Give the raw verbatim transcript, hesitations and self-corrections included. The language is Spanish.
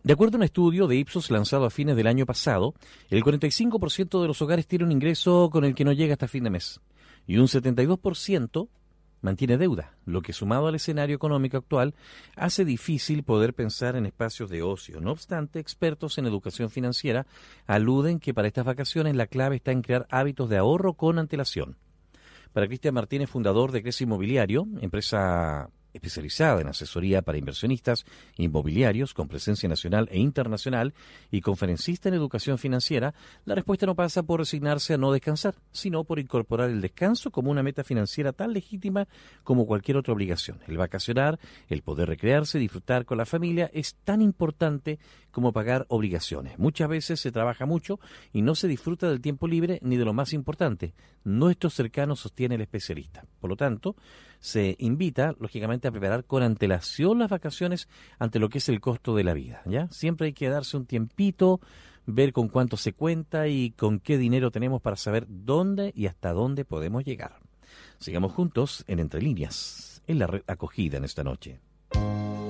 De acuerdo a un estudio de Ipsos lanzado a fines del año pasado, el cuarenta y cinco por ciento de los hogares tiene un ingreso con el que no llega hasta fin de mes y un setenta y dos por ciento mantiene deuda, lo que sumado al escenario económico actual hace difícil poder pensar en espacios de ocio. No obstante, expertos en educación financiera aluden que para estas vacaciones la clave está en crear hábitos de ahorro con antelación. Para Cristian Martínez, fundador de Crece Inmobiliario, empresa especializada en asesoría para inversionistas inmobiliarios con presencia nacional e internacional y conferencista en educación financiera, la respuesta no pasa por resignarse a no descansar, sino por incorporar el descanso como una meta financiera tan legítima como cualquier otra obligación. El vacacionar, el poder recrearse, disfrutar con la familia es tan importante como pagar obligaciones. Muchas veces se trabaja mucho y no se disfruta del tiempo libre ni de lo más importante, nuestros cercanos, sostiene el especialista. Por lo tanto, se invita, lógicamente, a preparar con antelación las vacaciones ante lo que es el costo de la vida, ¿ya? Siempre hay que darse un tiempito, ver con cuánto se cuenta y con qué dinero tenemos para saber dónde y hasta dónde podemos llegar. Sigamos juntos en Entre Líneas, en la red acogida en esta noche.